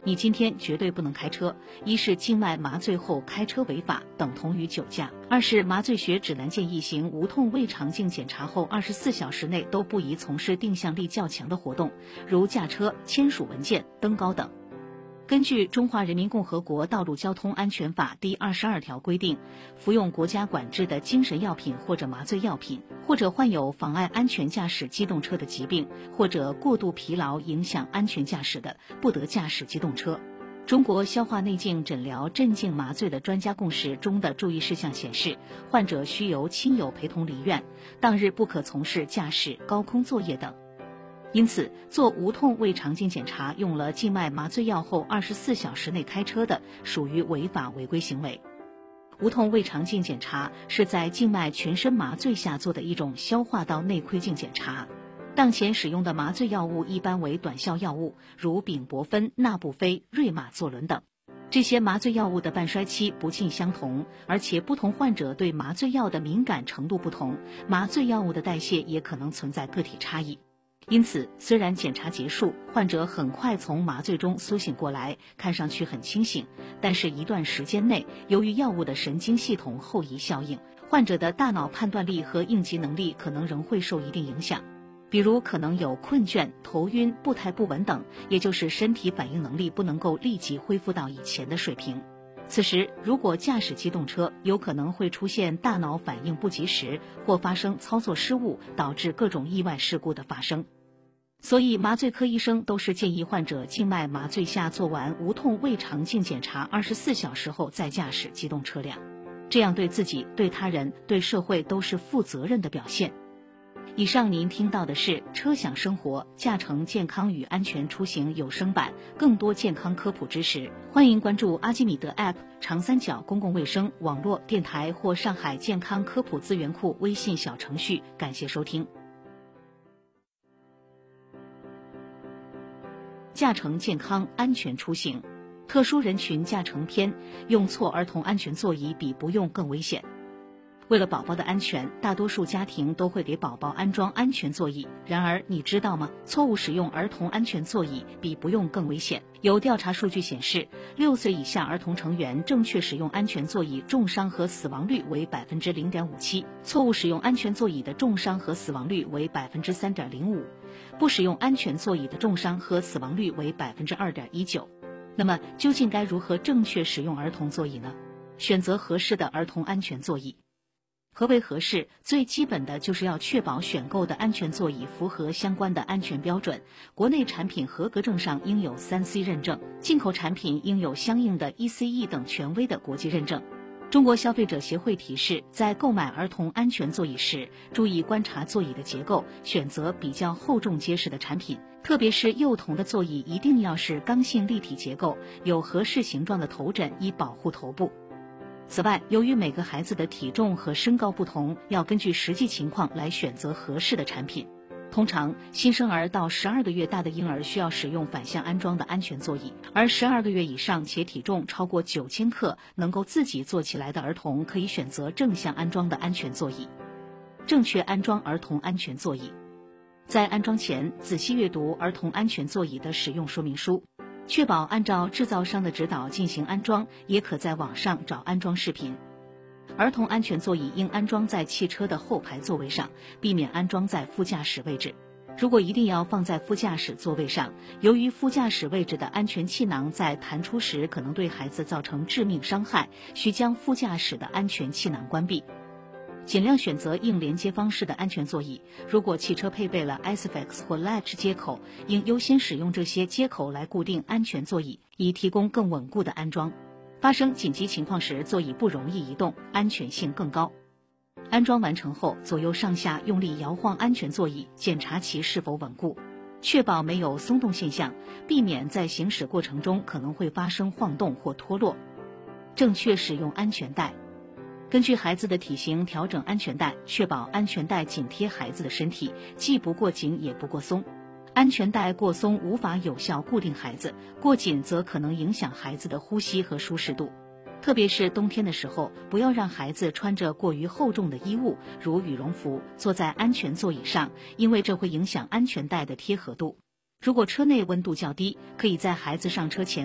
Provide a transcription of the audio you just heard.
你今天绝对不能开车。一是静脉麻醉后开车违法，等同于酒驾；二是麻醉学指南建议行无痛胃肠镜检查后24小时内都不宜从事定向力较强的活动，如驾车、签署文件、登高等。根据《中华人民共和国道路交通安全法》第22条规定，服用国家管制的精神药品或者麻醉药品，或者患有妨碍安全驾驶机动车的疾病，或者过度疲劳影响安全驾驶的，不得驾驶机动车。中国消化内镜诊疗镇静麻醉的专家共识中的注意事项显示，患者需由亲友陪同离院，当日不可从事驾驶、高空作业等。因此，做无痛胃肠镜检查用了静脉麻醉药后24小时内开车的，属于违法违规行为。无痛胃肠镜检查是在静脉全身麻醉下做的一种消化道内窥镜检查。当前使用的麻醉药物一般为短效药物，如丙泊酚、那布非、瑞马唑仑等。这些麻醉药物的半衰期不尽相同，而且不同患者对麻醉药的敏感程度不同，麻醉药物的代谢也可能存在个体差异。因此，虽然检查结束，患者很快从麻醉中苏醒过来，看上去很清醒，但是一段时间内，由于药物的神经系统后遗效应，患者的大脑判断力和应急能力可能仍会受一定影响，比如可能有困倦、头晕、步态不稳等，也就是身体反应能力不能够立即恢复到以前的水平。此时，如果驾驶机动车，有可能会出现大脑反应不及时，或发生操作失误，导致各种意外事故的发生。所以麻醉科医生都是建议患者静脉麻醉下做完无痛胃肠镜检查24小时后再驾驶机动车辆，这样对自己、对他人、对社会都是负责任的表现。以上您听到的是车享生活驾乘健康与安全出行有声版，更多健康科普知识，欢迎关注阿基米德 App、长三角公共卫生网络电台或上海健康科普资源库微信小程序。感谢收听。驾乘健康安全出行，特殊人群驾乘篇，用错儿童安全座椅比不用更危险。为了宝宝的安全，大多数家庭都会给宝宝安装安全座椅。然而，你知道吗？错误使用儿童安全座椅比不用更危险。有调查数据显示，6岁以下儿童成员正确使用安全座椅重伤和死亡率为 0.57%， 错误使用安全座椅的重伤和死亡率为 3.05%， 不使用安全座椅的重伤和死亡率为 2.19%。那么，究竟该如何正确使用儿童座椅呢？选择合适的儿童安全座椅。何为合适？最基本的就是要确保选购的安全座椅符合相关的安全标准，国内产品合格证上应有3C 认证，进口产品应有相应的 ECE 等权威的国际认证。中国消费者协会提示，在购买儿童安全座椅时，注意观察座椅的结构，选择比较厚重结实的产品，特别是幼童的座椅一定要是刚性立体结构，有合适形状的头枕以保护头部。此外，由于每个孩子的体重和身高不同，要根据实际情况来选择合适的产品。通常，新生儿到12个月大的婴儿需要使用反向安装的安全座椅，而12个月以上且体重超过9000克能够自己坐起来的儿童可以选择正向安装的安全座椅。正确安装儿童安全座椅，在安装前仔细阅读儿童安全座椅的使用说明书，确保按照制造商的指导进行安装，也可在网上找安装视频。儿童安全座椅应安装在汽车的后排座位上，避免安装在副驾驶位置。如果一定要放在副驾驶座位上，由于副驾驶位置的安全气囊在弹出时可能对孩子造成致命伤害，需将副驾驶的安全气囊关闭。尽量选择硬连接方式的安全座椅，如果汽车配备了 ISOFIX 或 Latch 接口，应优先使用这些接口来固定安全座椅，以提供更稳固的安装。发生紧急情况时，座椅不容易移动，安全性更高。安装完成后，左右上下用力摇晃安全座椅，检查其是否稳固，确保没有松动现象，避免在行驶过程中可能会发生晃动或脱落。正确使用安全带，根据孩子的体型调整安全带，确保安全带紧贴孩子的身体，既不过紧也不过松。安全带过松无法有效固定孩子，过紧则可能影响孩子的呼吸和舒适度。特别是冬天的时候，不要让孩子穿着过于厚重的衣物，如羽绒服，坐在安全座椅上，因为这会影响安全带的贴合度。如果车内温度较低，可以在孩子上车前